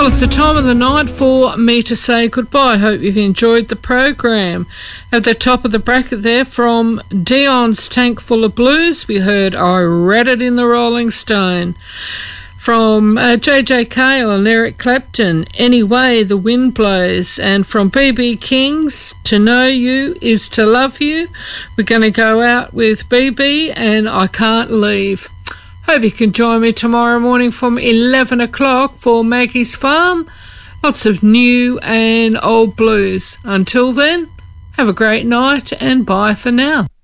Well, it's the time of the night for me to say goodbye. I hope you've enjoyed the program. At the top of the bracket there, from Dion's Tank Full of Blues, we heard I Read It in the Rolling Stone. From J.J. Cale and Eric Clapton, Any Way the Wind Blows. And from B.B. King's To Know You Is to Love You, we're going to go out with B.B. and I Can't Leave. Hope you can join me tomorrow morning from 11 o'clock for Maggie's Farm. Lots of new and old blues. Until then, have a great night and bye for now.